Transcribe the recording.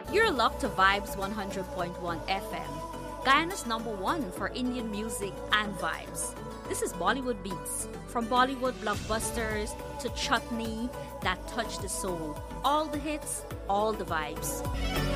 You're locked to Vibes 100.1 FM, Guyana's #1 for Indian music and vibes. This is Bollywood Beats, from Bollywood blockbusters to chutney that touch the soul. All the hits, all the vibes.